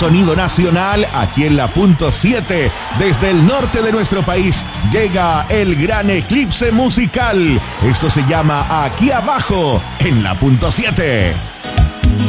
sonido nacional aquí en la punto 7. Desde el norte de nuestro país llega el gran eclipse musical. Esto se llama Aquí Abajo en la punto 7.